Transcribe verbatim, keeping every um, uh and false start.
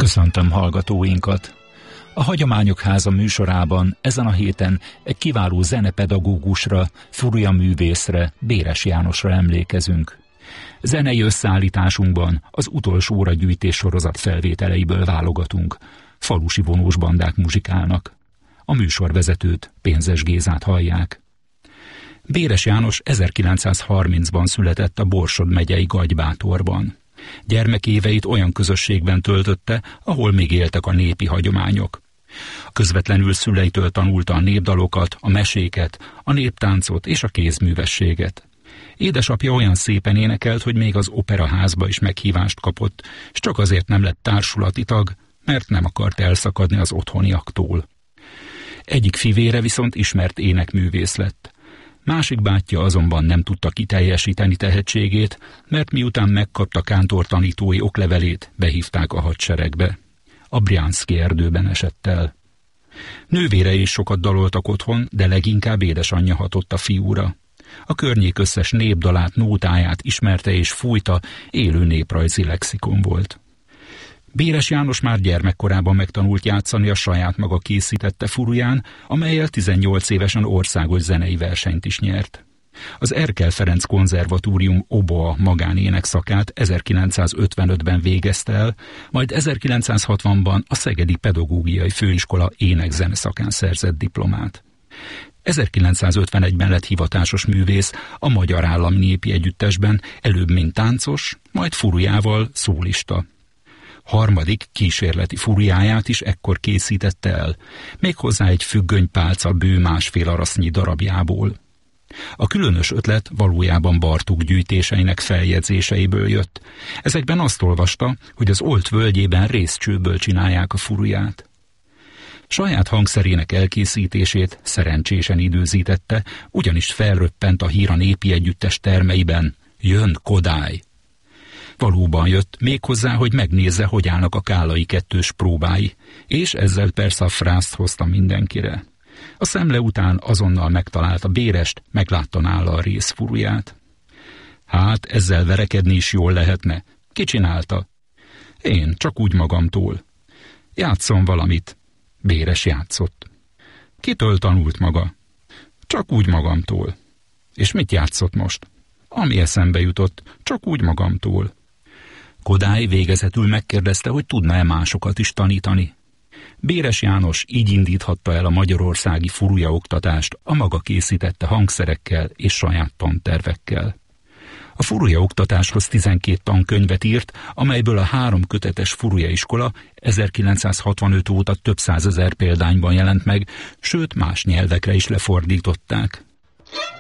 Köszöntöm hallgatóinkat! A Hagyományok Háza műsorában ezen a héten egy kiváló zenepedagógusra, Furuja művészre, Béres Jánosra emlékezünk. Zenei összeállításunkban az utolsó óra gyűjtés sorozat felvételeiből válogatunk. Falusi vonós bandák muzsikálnak. A műsorvezetőt, Pénzes Gézát hallják. Béres János ezerkilencszázharmincban született a Borsod megyei Gagybátorban. Gyermekéveit olyan közösségben töltötte, ahol még éltek a népi hagyományok. Közvetlenül szüleitől tanulta a népdalokat, a meséket, a néptáncot és a kézművességet. Édesapja olyan szépen énekelt, hogy még az operaházba is meghívást kapott, és csak azért nem lett társulati tag, mert nem akart elszakadni az otthoniaktól. Egyik fivére viszont ismert énekművész lett. Másik bátyja azonban nem tudta kiteljesíteni tehetségét, mert miután megkapta kántortanítói oklevelét, behívták a hadseregbe. A Brianszki erdőben esett el. Nővére is sokat daloltak otthon, de leginkább édesanyja hatott a fiúra. A környék összes népdalát, nótáját ismerte és fújta, élő néprajzi lexikon volt. Béres János már gyermekkorában megtanult játszani a saját maga készítette furuján, amellyel tizennyolc évesen országos zenei versenyt is nyert. Az Erkel Ferenc Konzervatórium oboa magánének szakát ezerkilencszázötvenötben végezte el, majd ezerkilencszázhatvanban a Szegedi Pedagógiai Főiskola ének-zene szakán szerzett diplomát. ezerkilencszázötvenegyben lett hivatásos művész a Magyar Állami Népi Együttesben, előbb mint táncos, majd furujával szólista. Harmadik kísérleti furujáját is ekkor készítette el, méghozzá egy függönypálca bő másfél arasznyi darabjából. A különös ötlet valójában Bartók gyűjtéseinek feljegyzéseiből jött. Ezekben azt olvasta, hogy az Olt völgyében rézcsőből csinálják a furuját. Saját hangszerének elkészítését szerencsésen időzítette, ugyanis felröppent a hír a népi együttes termeiben: jön Kodály! Valóban jött, méghozzá, hogy megnézze, hogy állnak a Kállai kettős próbái, és ezzel persze a frászt hozta mindenkire. A szemle után azonnal megtalálta Bérest, meglátta nála a rézfuruját. Hát, ezzel verekedni is jól lehetne. Ki csinálta? Én, csak úgy magamtól. Játsszon valamit. Béres játszott. Kitől tanult maga? Csak úgy magamtól. És mit játszott most? Ami eszembe jutott, csak úgy magamtól. Kodály végezetül megkérdezte, hogy tudna-e másokat is tanítani. Béres János így indíthatta el a magyarországi furuja oktatást a maga készítette hangszerekkel és saját tantervekkel. A furuja oktatáshoz tizenkét tankönyvet írt, amelyből a három kötetes furuja iskola ezerkilencszázhatvanöt óta több százezer példányban jelent meg, sőt más nyelvekre is lefordították.